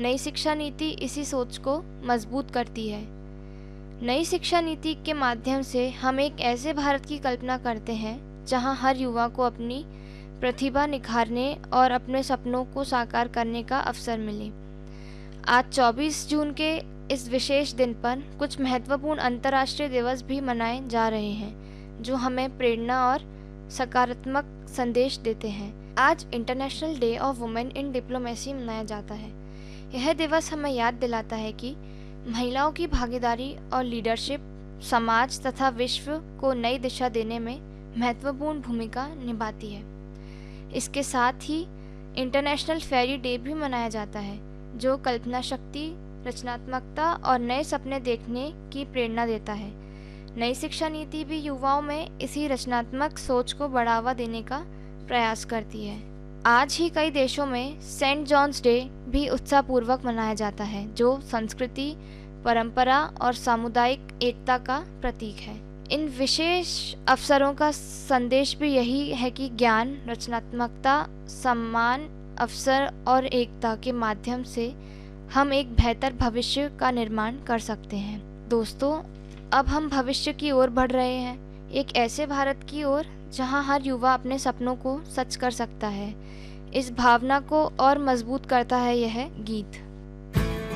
नई शिक्षा नीति इसी सोच को मजबूत करती है। नई शिक्षा नीति के माध्यम से हम एक ऐसे भारत की कल्पना करते हैं जहां हर युवा को अपनी प्रतिभा निखारने और अपने सपनों को साकार करने का अवसर मिले। आज 24 जून के इस विशेष दिन पर कुछ महत्वपूर्ण अंतर्राष्ट्रीय दिवस भी मनाए जा रहे हैं जो हमें प्रेरणा और सकारात्मक संदेश देते हैं। आज international day of women in diplomacy मनाया जाता है। यह दिवस हमें याद दिलाता है कि महिलाओं की भागीदारी और लीडरशिप समाज तथा विश्व को नई दिशा देने में महत्वपूर्ण भूमिका निभाती है। इसके साथ ही इंटरनेशनल फेरी डे भी मनाया जाता है जो कल्पना शक्ति, रचनात्मकता और नए सपने देखने की प्रेरणा देता है। नई शिक्षा नीति भी युवाओं में इसी रचनात्मक सोच को बढ़ावा देने का प्रयास करती है। आज ही कई देशों में सेंट जॉन्स डे भी उत्साहपूर्वक मनाया जाता है जो संस्कृति, परंपरा और सामुदायिक एकता का प्रतीक है। इन विशेष अवसरों का संदेश भी यही है कि ज्ञान, रचनात्मकता, सम्मान, अवसर और एकता के माध्यम से हम एक बेहतर भविष्य का निर्माण कर सकते हैं। दोस्तों, अब हम भविष्य की ओर बढ़ रहे हैं, एक ऐसे भारत की ओर जहां हर युवा अपने सपनों को सच कर सकता है। इस भावना को और मजबूत करता है यह गीत।